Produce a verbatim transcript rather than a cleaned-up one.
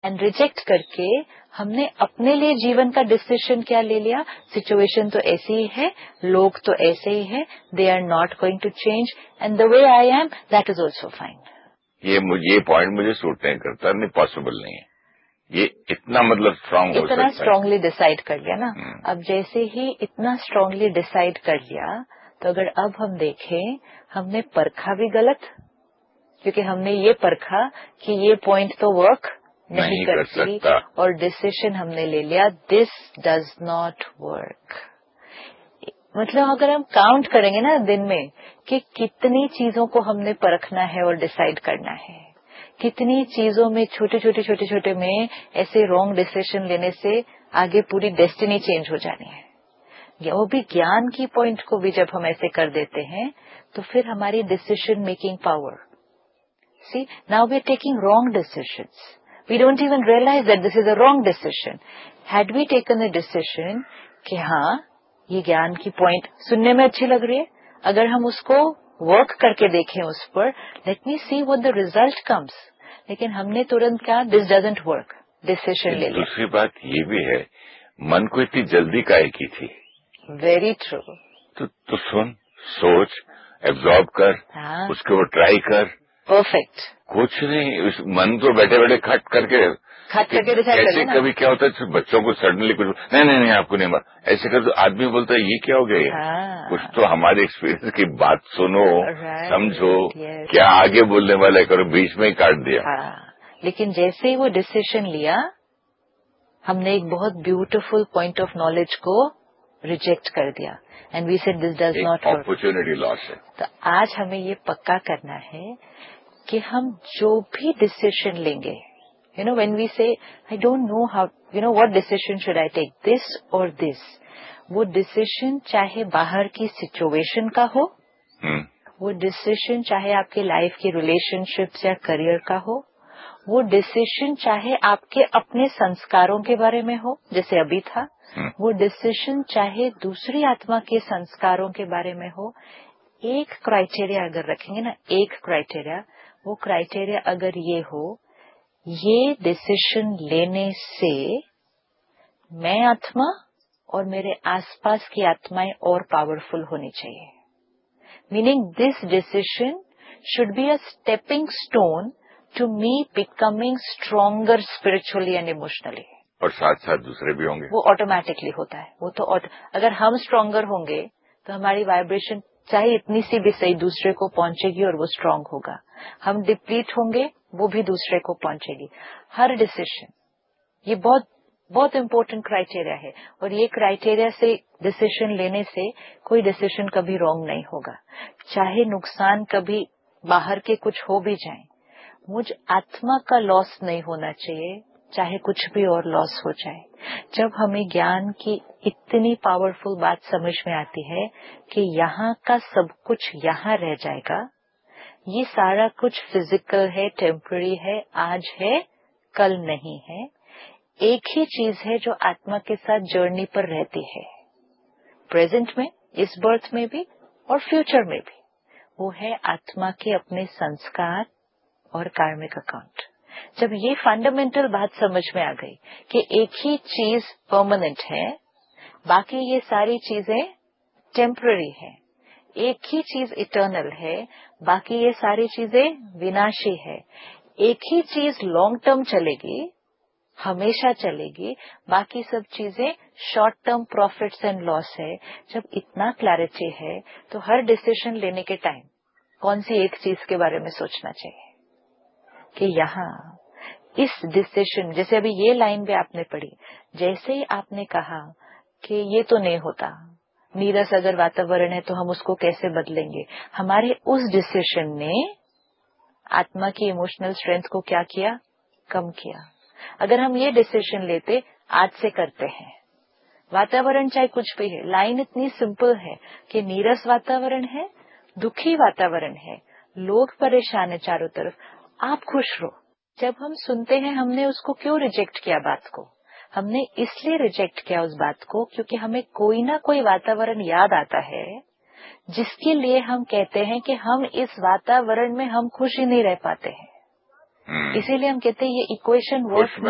And reject करके हमने अपने लिए जीवन का डिसीजन क्या ले लिया, सिचुएशन तो ऐसी ही है, लोग तो ऐसे ही है, they are not going to change and the way I am that is also fine. ये मुझे ये पॉइंट मुझे सूट नहीं करता, नहीं पॉसिबल नहीं है ये इतना मतलब स्ट्रांग हो सकता है, इतना स्ट्रांगली डिसाइड कर लिया ना। अब जैसे ही इतना स्ट्रांगली डिसाइड कर लिया तो अगर अब हम देखें हमने परखा भी गलत, क्योंकि हमने ये परखा कि ये पॉइंट तो वर्क नहीं, नहीं करती कर और डिसीजन हमने ले लिया दिस डज नॉट वर्क। मतलब अगर हम काउंट करेंगे ना दिन में कि कितनी चीजों को हमने परखना है और डिसाइड करना है, कितनी चीजों में छोटे छोटे छोटे छोटे में ऐसे रॉन्ग डिसीजन लेने से आगे पूरी डेस्टिनी चेंज हो जानी है। वो भी ज्ञान की पॉइंट को भी जब हम ऐसे कर देते हैं तो फिर हमारी decision making power, C now we are taking wrong decisions, we don't even realise that this is a wrong decision. Had we taken a decision कि हाँ ये ज्ञान की पॉइंट सुनने में अच्छी लग रही है, अगर हम उसको वर्क करके देखें उस पर, let me see what the result comes, लेकिन हमने तुरंत क्या दिस डजंट वर्क डिसीजन ले लिया। दूसरी बात ये भी है, मन को इतनी जल्दी काहे की थी? Very true. तो, तो सुन, सोच, एब्जॉर्ब कर, हाँ, उसके ऊपर ट्राई कर, परफेक्ट। कुछ नहीं, उस मन तो बैठे बैठे खट करके खट करके डिसाइड कर ऐसे कभी क्या होता है बच्चों को सडनली कुछ नहीं नहीं नहीं आपको नहीं मार, ऐसे कर तो आदमी बोलता है ये क्या हो गया। हाँ, कुछ तो हमारे एक्सपीरियंस की बात सुनो, right, समझो, yes. क्या आगे बोलने वाले करो, बीच में ही काट दिया। हाँ, लेकिन जैसे ही वो डिसीजन लिया हमने एक बहुत ब्यूटीफुल पॉइंट ऑफ नॉलेज को रिजेक्ट कर दिया and we said this does not work. Opportunity loss है। तो आज हमें ये पक्का करना है कि हम जो भी डिसीजन लेंगे, यू नो व्हेन वी से I don't know how you know what decision should I take, this और दिस, वो डिसीजन चाहे बाहर की सिचुएशन का हो, hmm. वो डिसीजन चाहे आपके लाइफ के रिलेशनशिप्स या करियर का हो, वो डिसीजन चाहे आपके अपने संस्कारों के बारे में हो जैसे अभी था, hmm. वो डिसीजन चाहे दूसरी आत्मा के संस्कारों के बारे में हो। एक क्राइटेरिया अगर रखेंगे ना, एक क्राइटेरिया, वो क्राइटेरिया अगर ये हो, ये डिसीजन लेने से मैं आत्मा और मेरे आसपास की आत्माएं और पावरफुल होनी चाहिए, meaning this decision should be a stepping stone to me becoming stronger spiritually and emotionally. और साथ साथ दूसरे भी होंगे, वो ऑटोमेटिकली होता है। वो तो auto, अगर हम स्ट्रोंगर होंगे तो हमारी वाइब्रेशन चाहे इतनी सी भी सही दूसरे को पहुंचेगी और वो स्ट्रांग होगा। हम डिप्लीट होंगे वो भी दूसरे को पहुंचेगी। हर डिसीजन, ये बहुत बहुत इम्पोर्टेंट क्राइटेरिया है और ये क्राइटेरिया से डिसीजन लेने से कोई डिसीजन कभी रॉन्ग नहीं होगा, चाहे नुकसान कभी बाहर के कुछ हो भी जाए। मुझ आत्मा का लॉस नहीं होना चाहिए, चाहे कुछ भी और लॉस हो जाए। जब हमें ज्ञान की इतनी पावरफुल बात समझ में आती है कि यहाँ का सब कुछ यहाँ रह जाएगा, ये सारा कुछ फिजिकल है, टेम्पररी है, आज है कल नहीं है, एक ही चीज है जो आत्मा के साथ जर्नी पर रहती है, प्रेजेंट में, इस बर्थ में भी और फ्यूचर में भी, वो है आत्मा के अपने संस्कार और कार्मिक अकाउंट। जब ये फंडामेंटल बात समझ में आ गई कि एक ही चीज परमानेंट है, बाकी ये सारी चीजें टेम्पररी है, एक ही चीज इटर्नल है, बाकी ये सारी चीजें विनाशी है, एक ही चीज लॉन्ग टर्म चलेगी, हमेशा चलेगी, बाकी सब चीजें short term profits and loss है। जब इतना क्लैरिटी है तो हर डिसीजन लेने के टाइम कौन सी एक चीज के बारे में सोचना चाहिए कि यहाँ इस डिसीजन, जैसे अभी ये लाइन भी आपने पढ़ी, जैसे ही आपने कहा कि ये तो नहीं होता, नीरस अगर वातावरण है तो हम उसको कैसे बदलेंगे, हमारे उस डिसीजन ने आत्मा की इमोशनल स्ट्रेंथ को क्या किया, कम किया। अगर हम ये डिसीजन लेते, आज से करते हैं, वातावरण चाहे कुछ भी है, लाइन इतनी सिंपल है कि नीरस वातावरण है, दुखी वातावरण है, लोग परेशान है चारों तरफ, आप खुश रहो। जब हम सुनते हैं हमने उसको क्यों रिजेक्ट किया बात को, हमने इसलिए रिजेक्ट किया उस बात को क्योंकि हमें कोई ना कोई वातावरण याद आता है जिसके लिए हम कहते हैं कि हम इस वातावरण में हम खुश ही नहीं रह पाते हैं, इसीलिए हम कहते हैं ये इक्वेशन वर्क